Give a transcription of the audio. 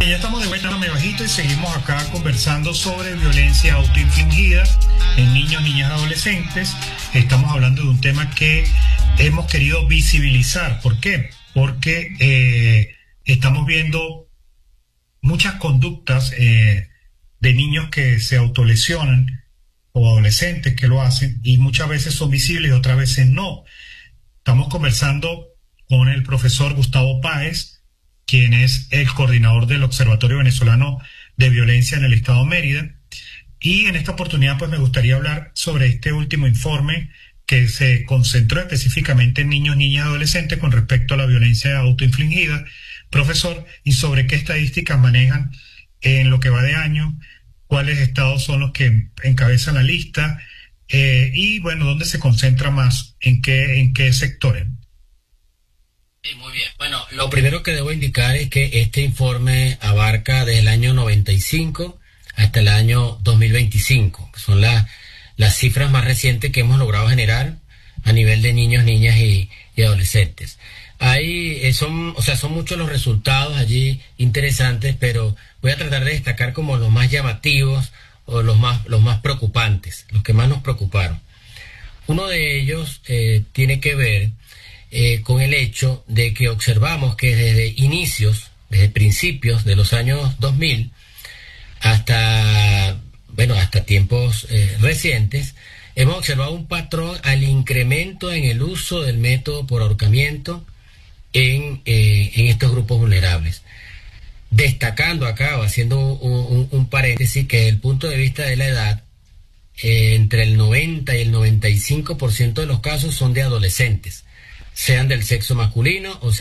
Ya estamos de vuelta a Me Bajito y seguimos acá conversando sobre violencia autoinfligida en niños, niñas y adolescentes. Estamos hablando de un tema que hemos querido visibilizar. ¿Por qué? Porque estamos viendo muchas conductas de niños que se autolesionan o adolescentes que lo hacen y muchas veces son visibles y otras veces no. Estamos conversando con el profesor Gustavo Páez, quien es el coordinador del Observatorio Venezolano de Violencia en el Estado de Mérida. Y en esta oportunidad pues me gustaría hablar sobre este último informe que se concentró específicamente en niños, niñas y adolescentes con respecto a la violencia autoinfligida, profesor, y sobre qué estadísticas manejan en lo que va de año, cuáles estados son los que encabezan la lista, y bueno, dónde se concentra más, en qué sectores. Sí, muy bien. Bueno, lo primero que debo indicar es que este informe abarca desde el año 95 hasta el año 2025, que son las cifras más recientes que hemos logrado generar a nivel de niños, niñas y adolescentes. Ahí son muchos los resultados allí interesantes, pero voy a tratar de destacar como los más llamativos o los más preocupantes, los que más nos preocuparon. Uno de ellos tiene que ver con el hecho de que observamos que desde principios de los años 2000 hasta tiempos recientes, hemos observado un patrón al incremento en el uso del método por ahorcamiento en estos grupos vulnerables. Destacando acá, o haciendo un paréntesis, que desde el punto de vista de la edad, entre el 90 y el 95% de los casos son de adolescentes, sean del sexo masculino o